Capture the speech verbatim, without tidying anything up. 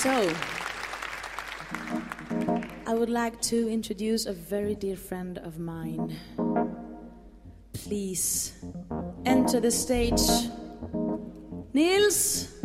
So, I would like to introduce a very dear friend of mine. Please enter the stage, Nils.